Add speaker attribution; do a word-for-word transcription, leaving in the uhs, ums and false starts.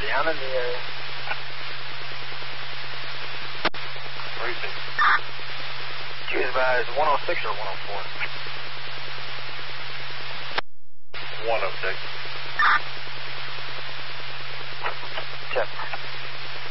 Speaker 1: down in the area.
Speaker 2: Briefing.
Speaker 1: Choose advise one oh six or one oh four?
Speaker 2: one oh six.